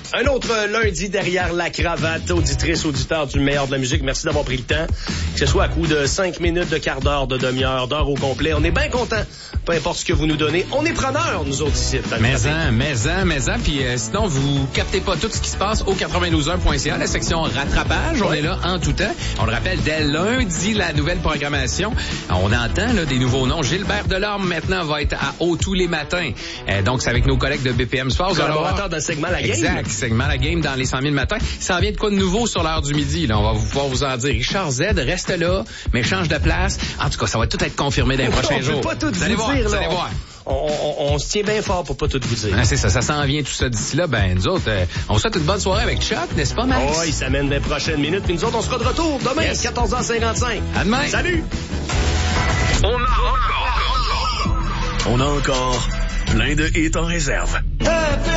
Un autre lundi derrière la cravate, auditrice, auditeur du meilleur de la musique. Merci d'avoir pris le temps. Que ce soit à coup de 5 minutes, de quart d'heure, de demi-heure, d'heure au complet. On est bien content. Peu importe ce que vous nous donnez. On est preneurs, nous autres ici. Mais puis sinon, vous captez pas tout ce qui se passe au 92.1.ca, la section rattrapage. On est là en tout temps. On le rappelle, dès lundi, la nouvelle programmation. On entend là, des nouveaux noms. Gilbert Delorme, maintenant, va être à haut tous les matins. Donc, c'est avec nos collègues de BPM Sports. Collaborateur d'un segment La Game. Exact, segment La Game dans les 100 000 matins. Ça vient de quoi de nouveau sur l'heure du midi? Là, on va pouvoir vous en dire. Richard Z, reste là, mais change de place. En tout cas, ça va tout être confirmé dans les prochains jours. On peut pas tout vous allez voir, dire, vous allez voir. On se tient bien fort pour pas tout vous dire. Ah, c'est ça s'en vient tout ça d'ici là. Ben, nous autres, on vous souhaite une bonne soirée avec Chuck, n'est-ce pas, Max? Oh, il s'amène des prochaines minutes. Puis nous autres, on sera de retour demain, yes. 14h55. À demain. Salut! On a encore plein de hits en réserve.